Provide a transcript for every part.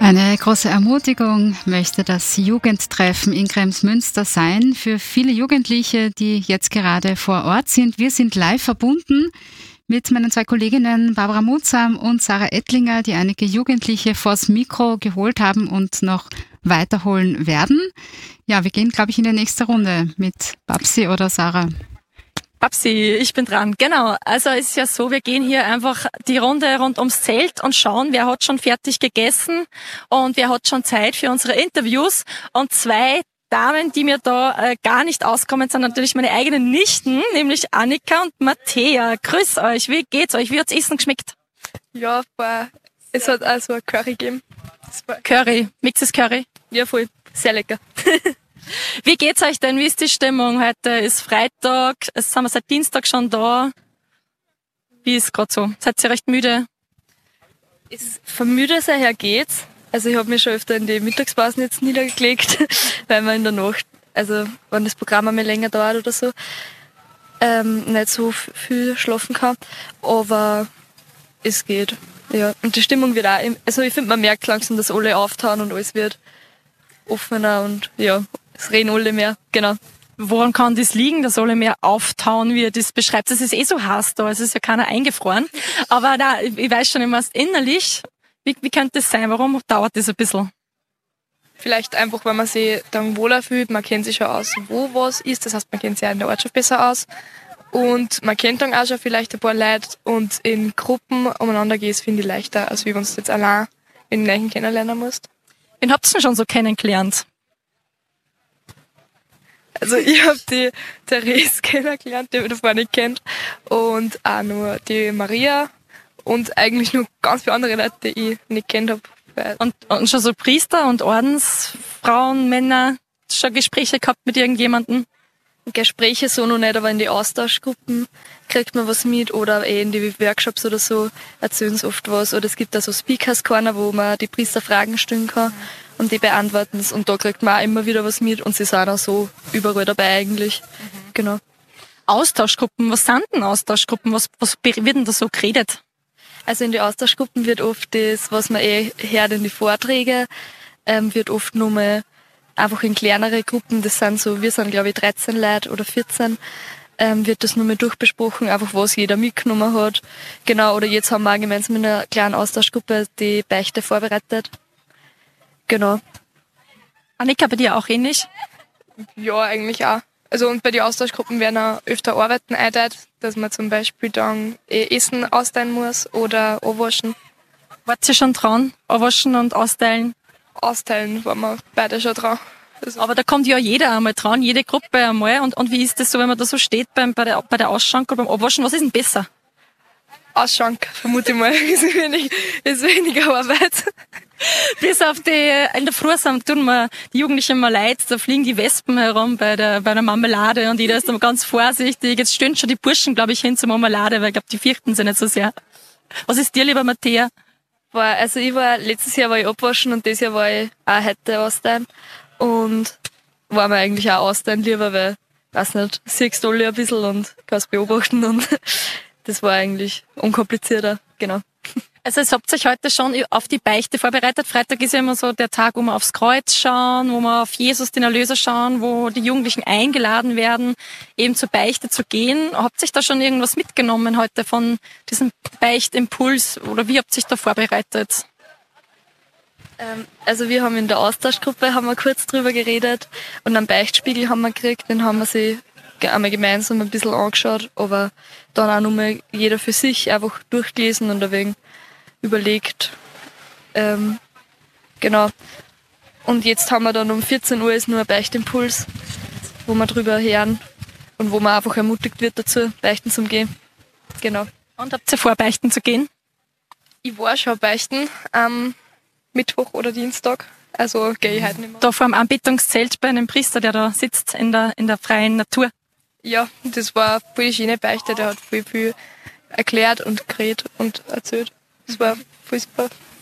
Eine große Ermutigung möchte das Jugendtreffen in Kremsmünster sein für viele Jugendliche, die jetzt gerade vor Ort sind. Wir sind live verbunden mit meinen zwei Kolleginnen Barbara Mutsam und Sarah Ettlinger, die einige Jugendliche vors Mikro geholt haben und noch weiterholen werden. Ja, wir gehen, glaube ich, in die nächste Runde mit Babsi oder Sarah. Babsi, ich bin dran. Genau, also es ist ja so, wir gehen hier einfach die Runde rund ums Zelt und schauen, wer hat schon fertig gegessen und wer hat schon Zeit für unsere Interviews. Und zwei Damen, die mir da gar nicht auskommen, sind natürlich meine eigenen Nichten, nämlich Annika und Matthäa. Grüß euch, wie geht's euch? Wie hat's Essen geschmeckt? Ja, es hat auch so ein Curry gegeben. Curry, Mixes Curry? Ja, voll. Sehr lecker. Wie geht's euch denn? Wie ist die Stimmung? Heute ist Freitag, jetzt sind wir seit Dienstag schon da. Wie ist gerade so? Seid ihr recht müde? Vom Müdesein her geht's. Also ich habe mich schon öfter in die Mittagspausen jetzt niedergelegt, weil man in der Nacht, also wenn das Programm einmal länger dauert oder so, nicht so viel schlafen kann. Aber es geht. Ja. Und die Stimmung wird auch, also ich finde, man merkt langsam, dass alle auftauen und alles wird offener und ja, es reden alle mehr, genau. Woran kann das liegen, dass alle mehr auftauen, wie ihr das beschreibt? Es ist eh so heiß da, es ist ja keiner eingefroren. Aber da, ich weiß schon immer innerlich, wie könnte das sein? Warum dauert das ein bisschen? Vielleicht einfach, weil man sich dann wohler fühlt, man kennt sich schon aus, wo was ist, das heißt, man kennt sich auch in der Ortschaft besser aus. Und man kennt dann auch schon vielleicht ein paar Leute und in Gruppen umeinander gehst, finde ich leichter, als wie wenn du jetzt allein in den Neuen kennenlernen musst. Wen habt ihr denn schon so kennengelernt? Also ich habe die Therese kennengelernt, die ihr davor nicht kennt, und auch nur die Maria und eigentlich nur ganz viele andere Leute, die ich nicht kennt habe. Und schon so Priester und Ordensfrauen, Männer, schon Gespräche gehabt mit irgendjemandem? Gespräche so noch nicht, aber in die Austauschgruppen kriegt man was mit oder in die Workshops oder so erzählen sie oft was. Oder es gibt da so Speakers Corner, wo man die Priester Fragen stellen kann und die beantworten es. Und da kriegt man auch immer wieder was mit und sie sind auch so überall dabei eigentlich. Genau. Austauschgruppen, was sind denn Austauschgruppen? Was wird denn da so geredet? Also in die Austauschgruppen wird oft das, was man hört in die Vorträge, wird oft nur mal einfach in kleinere Gruppen, das sind so, wir sind glaube ich 13 Leute oder 14, wird das nur mal durchbesprochen, einfach was jeder mitgenommen hat. Genau, oder jetzt haben wir auch gemeinsam in einer kleinen Austauschgruppe die Beichte vorbereitet. Genau. Annika, bei dir auch ähnlich? Ja, eigentlich auch. Also und bei den Austauschgruppen werden auch öfter Arbeiten eingeteilt, dass man zum Beispiel dann Essen austeilen muss oder anwaschen. Wart ihr schon dran? Anwaschen und austeilen? Austeilen waren wir beide schon dran. Also aber da kommt ja jeder einmal dran, jede Gruppe einmal. Und wie ist das so, wenn man da so steht bei der Ausschank oder beim Abwaschen? Was ist denn besser? Ausschank, vermute ich mal, ist weniger Arbeit. Bis auf in der Früh tun mir die Jugendlichen mal leid, da fliegen die Wespen herum bei der Marmelade und jeder ist dann ganz vorsichtig. Jetzt stehen schon die Burschen, glaube ich, hin zur Marmelade, weil ich glaube, die fürchten sie nicht so sehr. Was ist dir lieber, Matthäa? Also letztes Jahr war ich abwaschen und dieses Jahr war ich auch heute austeilen und war mir eigentlich auch austeilen lieber, weil, weiß nicht, siehst du alle ein bisschen und kannst beobachten und das war eigentlich unkomplizierter, genau. Also es habt euch heute schon auf die Beichte vorbereitet. Freitag ist ja immer so der Tag, wo wir aufs Kreuz schauen, wo wir auf Jesus, den Erlöser, schauen, wo die Jugendlichen eingeladen werden, eben zur Beichte zu gehen. Habt ihr da schon irgendwas mitgenommen heute von diesem Beichtimpuls oder wie habt ihr euch da vorbereitet? Also wir haben in der Austauschgruppe kurz drüber geredet und einen Beichtspiegel haben wir gekriegt, den haben wir sich einmal gemeinsam ein bisschen angeschaut, aber dann auch nochmal jeder für sich einfach durchgelesen und ein wenig überlegt. Genau. Und jetzt haben wir dann um 14 Uhr ist nur ein Beichtimpuls, wo wir drüber hören und wo man einfach ermutigt wird dazu, beichten zu gehen. Genau. Und habt ihr vor, beichten zu gehen? Ich war schon beichten am Mittwoch oder Dienstag, also gehe ich heute nicht mehr. Da vor dem Anbetungszelt bei einem Priester, der da sitzt in der freien Natur. Ja, das war voll schöne Beichte, der hat voll viel erklärt und geredet und erzählt. Das war voll super.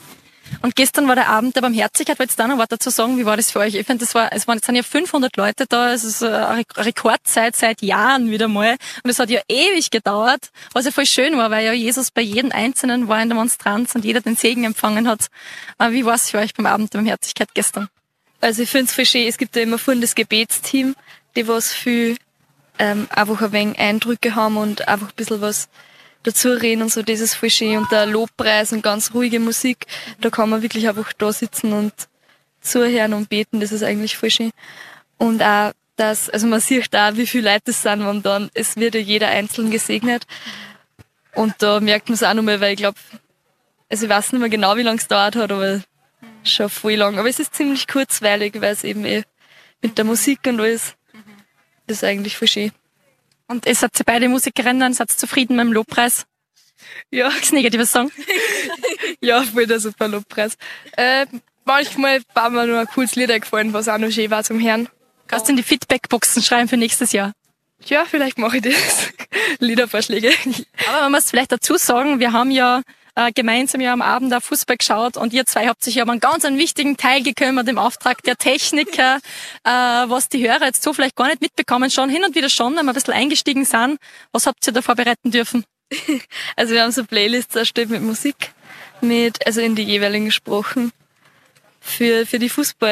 Und gestern war der Abend der Barmherzigkeit. Wolltest du da noch was dazu sagen? Wie war das für euch? Ich finde, es sind ja 500 Leute da. Es ist eine Rekordzeit seit Jahren wieder mal. Und es hat ja ewig gedauert, was ja voll schön war, weil ja Jesus bei jedem Einzelnen war in der Monstranz und jeder den Segen empfangen hat. Wie war es für euch beim Abend der Barmherzigkeit gestern? Also ich finde es voll schön. Es gibt ja immer vorhin das Gebetsteam, die was viel einfach ein wenig Eindrücke haben und einfach ein bisschen was dazu reden und so, das ist voll schön. Und der Lobpreis und ganz ruhige Musik, da kann man wirklich einfach da sitzen und zuhören und beten, das ist eigentlich voll schön. Und auch also man sieht da, wie viele Leute es sind, und dann, es wird ja jeder einzeln gesegnet. Und da merkt man es auch nochmal, weil ich glaube, also ich weiß nicht mehr genau, wie lange es dauert hat, aber schon voll lang. Aber es ist ziemlich kurzweilig, weil es eben mit der Musik und alles, das ist eigentlich voll schön. Und ihr seid beide Musikerinnen, seid zufrieden mit dem Lobpreis? Ja. Nichts Negatives sagen? Ja, voll der super Lobpreis. Manchmal war mir nur ein cooles Lied eingefallen, was auch noch schön war zum Hören. Kannst du in die Feedbackboxen schreiben für nächstes Jahr? Ja, vielleicht mache ich das. Liedervorschläge. Aber man muss vielleicht dazu sagen, wir haben ja gemeinsam am Abend auch Fußball geschaut und ihr zwei habt sich ja um einen ganz wichtigen Teil gekümmert im Auftrag der Techniker, was die Hörer jetzt so vielleicht gar nicht mitbekommen, schon hin und wieder schon, wenn wir ein bisschen eingestiegen sind. Was habt ihr da vorbereiten dürfen? Also wir haben so Playlists erstellt mit Musik, also in die jeweiligen Sprachen für die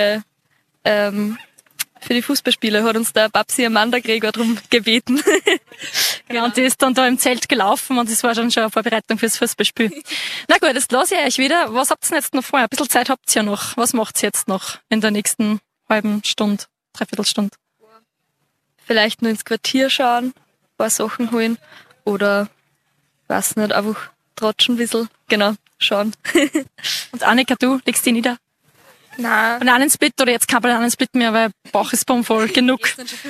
Fußballspieler hat uns der Babsi Amanda Gregor darum gebeten. Genau, und die ist dann da im Zelt gelaufen und das war schon eine Vorbereitung fürs Fußballspiel. Na gut, jetzt lasse ich euch wieder. Was habt ihr denn jetzt noch vor? Ein bisschen Zeit habt ihr ja noch. Was macht ihr jetzt noch in der nächsten halben Stunde, Dreiviertelstunde? Vielleicht nur ins Quartier schauen, ein paar Sachen holen oder, weiß nicht, einfach tratschen ein bisschen. Genau, schauen. Und Annika, du legst dich nieder? Nein. Bananensplit oder jetzt kein Bananensplit mehr, weil Bauch ist bummvoll genug.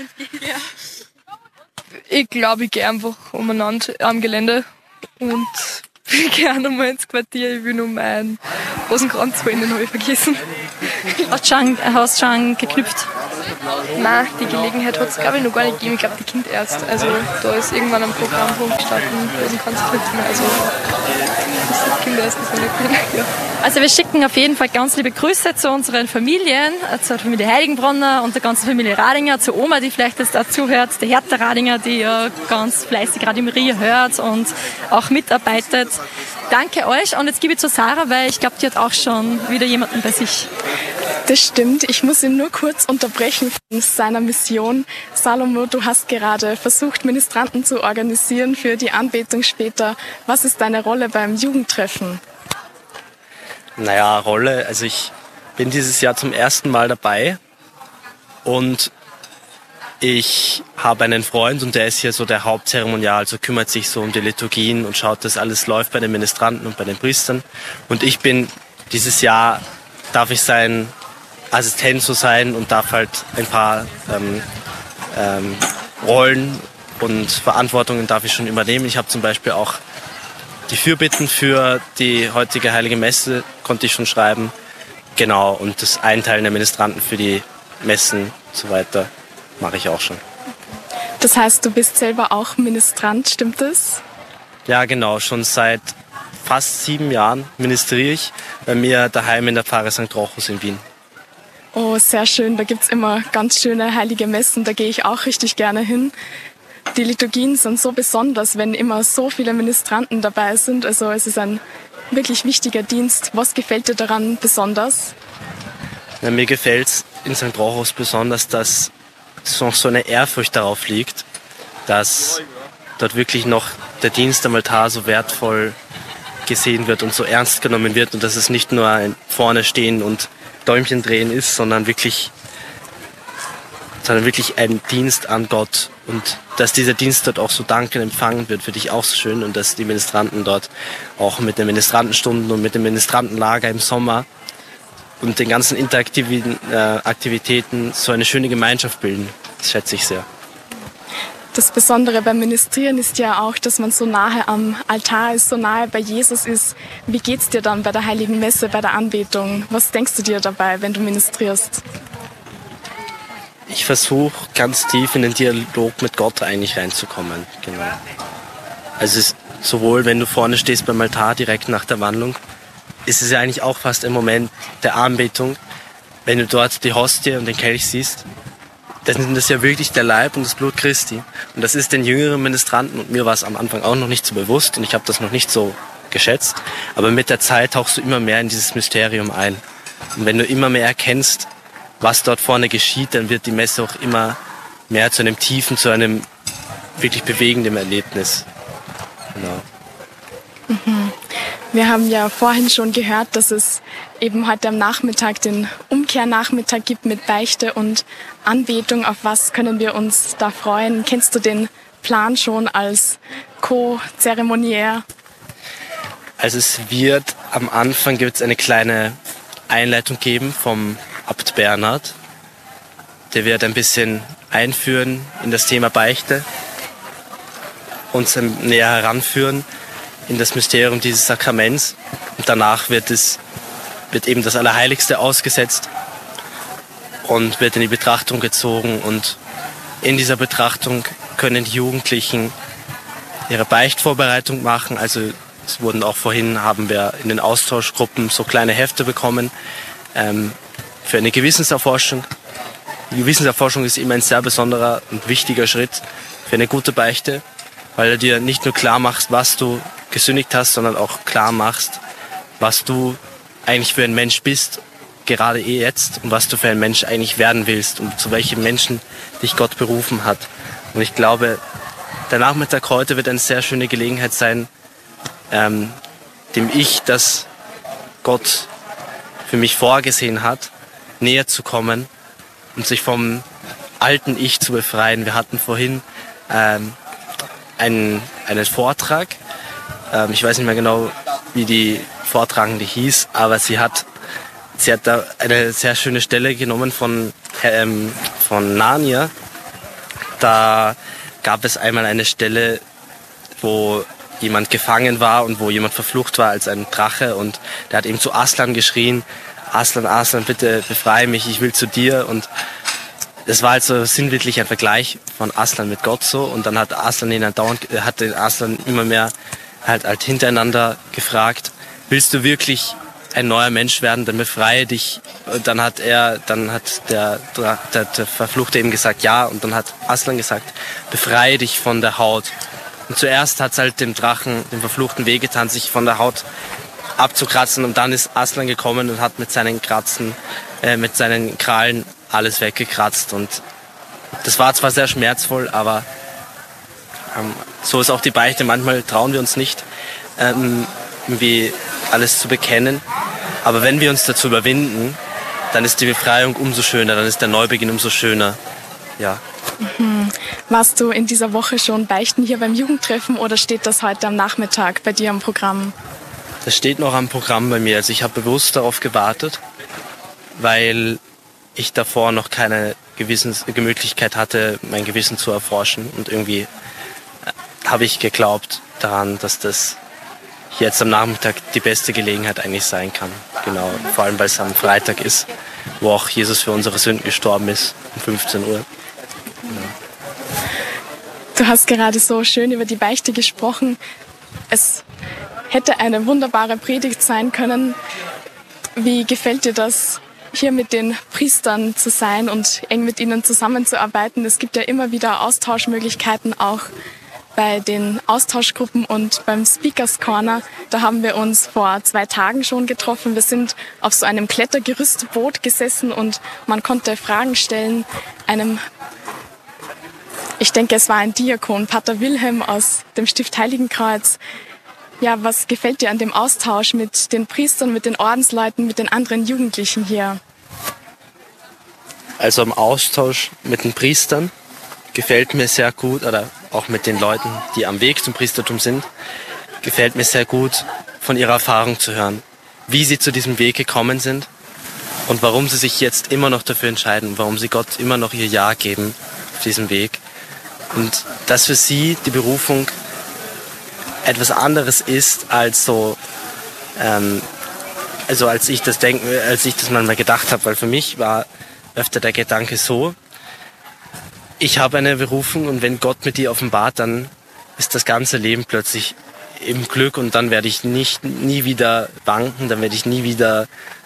Ich glaube, ich gehe einfach umeinander am Gelände und ich gehe auch nochmal ins Quartier. Ich will nur meinen Rosenkranz holen, den habe ich vergessen. Hast du schon geknüpft? Nein, die Gelegenheit hat es, glaube ich, noch gar nicht gegeben. Ich glaube, die Kind erst. Also da ist irgendwann ein Programmpunkt gestartet, Rosenkranz knüpfen. Also das Kinder erst noch nicht. Ja. Also wir schicken auf jeden Fall ganz liebe Grüße zu unseren Familien, zur Familie Heiligenbronner und der ganzen Familie Radinger, zur Oma, die vielleicht jetzt auch zuhört, der Hertha Radinger, die ja ganz fleißig Radio Maria hört und auch mitarbeitet. Danke euch und jetzt gebe ich zu Sarah, weil ich glaube, die hat auch schon wieder jemanden bei sich. Das stimmt. Ich muss ihn nur kurz unterbrechen von seiner Mission. Salomo, du hast gerade versucht, Ministranten zu organisieren für die Anbetung später. Was ist deine Rolle beim Jugendtreffen? Naja, Rolle, also ich bin dieses Jahr zum ersten Mal dabei und ich habe einen Freund und der ist hier so der Hauptzeremonial, also kümmert sich so um die Liturgien und schaut, dass alles läuft bei den Ministranten und bei den Priestern. Und ich bin dieses Jahr, darf ich sein Assistent so sein und darf halt ein paar Rollen und Verantwortungen darf ich schon übernehmen. Ich habe zum Beispiel auch die Fürbitten für die heutige Heilige Messe konnte ich schon schreiben. Genau, und das Einteilen der Ministranten für die Messen und so weiter mache ich auch schon. Das heißt, du bist selber auch Ministrant, stimmt das? Ja, genau. Schon seit fast 7 Jahren ministriere ich bei mir daheim in der Pfarre St. Rochus in Wien. Oh, sehr schön. Da gibt's immer ganz schöne heilige Messen. Da gehe ich auch richtig gerne hin. Die Liturgien sind so besonders, wenn immer so viele Ministranten dabei sind. Also es ist ein wirklich wichtiger Dienst. Was gefällt dir daran besonders? Ja, mir gefällt es in St. Rochus besonders, dass noch so eine Ehrfurcht darauf liegt, dass dort wirklich noch der Dienst am Altar so wertvoll gesehen wird und so ernst genommen wird und dass es nicht nur ein vorne stehen und Däumchen drehen ist, sondern wirklich ein Dienst an Gott und dass dieser Dienst dort auch so dankend empfangen wird, finde ich auch so schön und dass die Ministranten dort auch mit den Ministrantenstunden und mit dem Ministrantenlager im Sommer und den ganzen interaktiven Aktivitäten so eine schöne Gemeinschaft bilden. Das schätze ich sehr. Das Besondere beim Ministrieren ist ja auch, dass man so nahe am Altar ist, so nahe bei Jesus ist. Wie geht's dir dann bei der Heiligen Messe, bei der Anbetung? Was denkst du dir dabei, wenn du ministrierst? Ich versuche ganz tief in den Dialog mit Gott eigentlich reinzukommen. Genau. Also es ist sowohl, wenn du vorne stehst beim Altar direkt nach der Wandlung, ist es ja eigentlich auch fast ein Moment der Anbetung, wenn du dort die Hostie und den Kelch siehst. Dann ist das ja wirklich der Leib und das Blut Christi. Und das ist den jüngeren Ministranten, und mir war es am Anfang auch noch nicht so bewusst und ich habe das noch nicht so geschätzt. Aber mit der Zeit tauchst du immer mehr in dieses Mysterium ein. Und wenn du immer mehr erkennst, was dort vorne geschieht, dann wird die Messe auch immer mehr zu einem tiefen, zu einem wirklich bewegenden Erlebnis. Genau. Wir haben ja vorhin schon gehört, dass es eben heute am Nachmittag den Umkehrnachmittag gibt mit Beichte und Anbetung. Auf was können wir uns da freuen? Kennst du den Plan schon als Co-Zeremoniär? Also es wird am Anfang gibt's eine kleine Einleitung geben vom Abt Bernhard. Der wird ein bisschen einführen in das Thema Beichte, uns näher heranführen in das Mysterium dieses Sakraments. Und danach wird eben das Allerheiligste ausgesetzt und wird in die Betrachtung gezogen. Und in dieser Betrachtung können die Jugendlichen ihre Beichtvorbereitung machen. Also es wurden auch vorhin, haben wir in den Austauschgruppen so kleine Hefte bekommen für eine Gewissenserforschung. Die Gewissenserforschung ist immer ein sehr besonderer und wichtiger Schritt für eine gute Beichte, weil du dir nicht nur klar machst, was du gesündigt hast, sondern auch klar machst, was du eigentlich für ein Mensch bist, gerade jetzt, und was du für ein Mensch eigentlich werden willst und zu welchem Menschen dich Gott berufen hat. Und ich glaube, der Nachmittag heute wird eine sehr schöne Gelegenheit sein, dem Ich, das Gott für mich vorgesehen hat, näher zu kommen und sich vom alten Ich zu befreien. Wir hatten vorhin einen Vortrag, ich weiß nicht mehr genau, wie die Vortragende hieß, aber sie hat da eine sehr schöne Stelle genommen von Narnia. Da gab es einmal eine Stelle, wo jemand gefangen war und wo jemand verflucht war als ein Drache, und der hat eben zu Aslan geschrien: Aslan, Aslan, bitte befreie mich, ich will zu dir. Und das war also sinnbildlich ein Vergleich von Aslan mit Gott so. Und dann hat Aslan den Aslan immer mehr halt hintereinander gefragt: Willst du wirklich ein neuer Mensch werden, dann befreie dich. Und dann hat der Verfluchte eben gesagt, ja. Und dann hat Aslan gesagt, befreie dich von der Haut. Und zuerst hat es halt dem Drachen, dem Verfluchten, wehgetan, sich von der Haut abzukratzen. Und dann ist Aslan gekommen und hat mit seinen Krallen alles weggekratzt. Und das war zwar sehr schmerzvoll, aber so ist auch die Beichte. Manchmal trauen wir uns nicht, irgendwie alles zu bekennen. Aber wenn wir uns dazu überwinden, dann ist die Befreiung umso schöner, dann ist der Neubeginn umso schöner. Ja. Warst du in dieser Woche schon beichten hier beim Jugendtreffen oder steht das heute am Nachmittag bei dir am Programm? Das steht noch am Programm bei mir. Also ich habe bewusst darauf gewartet, weil ich davor noch keine Möglichkeit hatte, mein Gewissen zu erforschen. Und irgendwie habe ich geglaubt daran, dass das jetzt am Nachmittag die beste Gelegenheit eigentlich sein kann. Genau, vor allem weil es am Freitag ist, wo auch Jesus für unsere Sünden gestorben ist, um 15 Uhr. Genau. Du hast gerade so schön über die Beichte gesprochen. Es hätte eine wunderbare Predigt sein können. Wie gefällt dir das, hier mit den Priestern zu sein und eng mit ihnen zusammenzuarbeiten? Es gibt ja immer wieder Austauschmöglichkeiten, auch bei den Austauschgruppen und beim Speakers Corner. Da haben wir uns vor 2 Tagen schon getroffen. Wir sind auf so einem Klettergerüstboot gesessen und man konnte Fragen stellen. Ich denke, es war ein Diakon, Pater Wilhelm aus dem Stift Heiligenkreuz. Ja, was gefällt dir an dem Austausch mit den Priestern, mit den Ordensleuten, mit den anderen Jugendlichen hier? Also am Austausch mit den Priestern gefällt mir sehr gut, oder auch mit den Leuten, die am Weg zum Priestertum sind, gefällt mir sehr gut, von ihrer Erfahrung zu hören, wie sie zu diesem Weg gekommen sind und warum sie sich jetzt immer noch dafür entscheiden, warum sie Gott immer noch ihr Ja geben auf diesem Weg. Und dass für sie die Berufung etwas anderes ist als so, als ich das manchmal gedacht habe, weil für mich war öfter der Gedanke so: Ich habe eine Berufung und wenn Gott mir die offenbart, dann ist das ganze Leben plötzlich im Glück und dann werde ich nie wieder wanken, dann werde ich nie wieder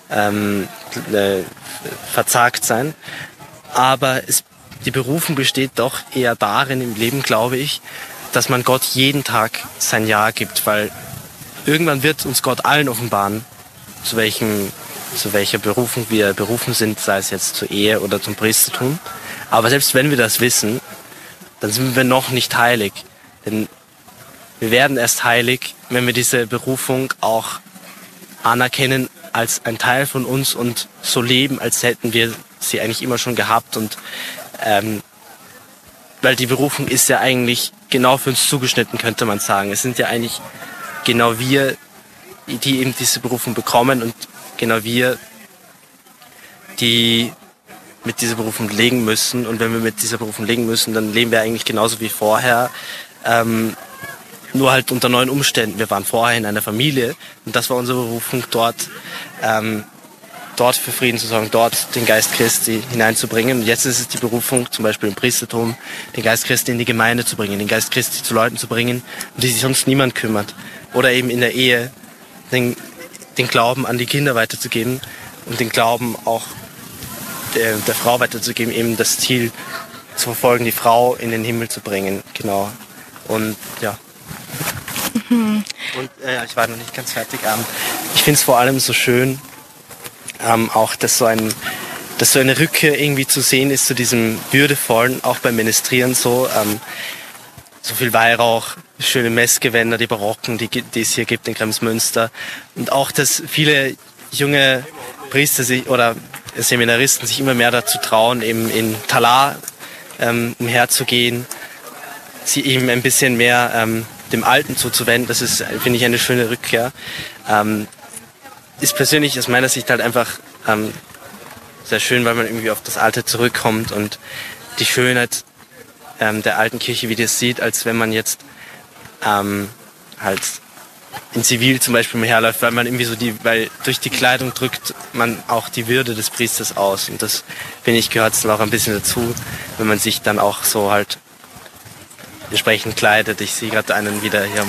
verzagt sein. Aber die Berufung besteht doch eher darin im Leben, glaube ich, dass man Gott jeden Tag sein Ja gibt, weil irgendwann wird uns Gott allen offenbaren, zu welcher Berufung wir berufen sind, sei es jetzt zur Ehe oder zum Priestertum. Aber selbst wenn wir das wissen, dann sind wir noch nicht heilig. Denn wir werden erst heilig, wenn wir diese Berufung auch anerkennen als ein Teil von uns und so leben, als hätten wir sie eigentlich immer schon gehabt. Und weil die Berufung ist ja eigentlich genau für uns zugeschnitten, könnte man sagen. Es sind ja eigentlich genau wir, die eben diese Berufung bekommen und genau wir, die mit dieser Berufung leben müssen. Und wenn wir mit dieser Berufung leben müssen, dann leben wir eigentlich genauso wie vorher, nur halt unter neuen Umständen. Wir waren vorher in einer Familie und das war unsere Berufung, dort für Frieden zu sorgen, dort den Geist Christi hineinzubringen. Und jetzt ist es die Berufung, zum Beispiel im Priestertum, den Geist Christi in die Gemeinde zu bringen, den Geist Christi zu Leuten zu bringen, um die sich sonst niemand kümmert. Oder eben in der Ehe den Glauben an die Kinder weiterzugeben und den Glauben auch der Frau weiterzugeben, eben das Ziel zu verfolgen, die Frau in den Himmel zu bringen. Genau. Und ja. Und ich war noch nicht ganz fertig. Ich finde es vor allem so schön, auch, dass so eine Rückkehr irgendwie zu sehen ist zu diesem Würdevollen, auch beim Ministrieren so. So viel Weihrauch, schöne Messgewänder, die Barocken, die es hier gibt in Kremsmünster. Und auch, dass viele junge Priester oder Seminaristen sich immer mehr dazu trauen, eben in Talar umherzugehen, sie eben ein bisschen mehr dem Alten zuzuwenden. Das ist, finde ich, eine schöne Rückkehr. Ist persönlich aus meiner Sicht halt einfach sehr schön, weil man irgendwie auf das Alte zurückkommt und die Schönheit der alten Kirche wieder sieht, als wenn man jetzt halt in Zivil zum Beispiel umherläuft, weil man irgendwie weil durch die Kleidung drückt man auch die Würde des Priesters aus. Und das, finde ich, gehört dann auch ein bisschen dazu, wenn man sich dann auch so halt entsprechend kleidet. Ich sehe gerade einen wieder hier